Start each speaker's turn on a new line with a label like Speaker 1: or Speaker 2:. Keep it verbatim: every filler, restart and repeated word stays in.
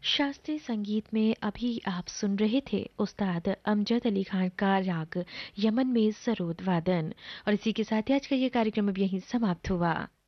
Speaker 1: शास्त्रीय संगीत में अभी आप सुन रहे थे उस्ताद अमजद अली खान का राग यमन में सरोद वादन। और इसी के साथ ही आज का ये कार्यक्रम अब यहीं समाप्त हुआ।